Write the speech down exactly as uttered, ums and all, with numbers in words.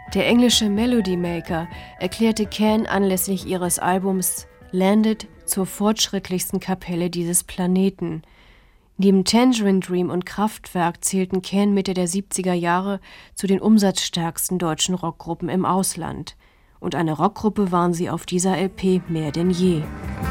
Der englische Melody Maker erklärte Can anlässlich ihres Albums Landed zur fortschrittlichsten Kapelle dieses Planeten. Neben Tangerine Dream und Kraftwerk zählten Can Mitte der siebziger Jahre zu den umsatzstärksten deutschen Rockgruppen im Ausland. Und eine Rockgruppe waren sie auf dieser L P mehr denn je.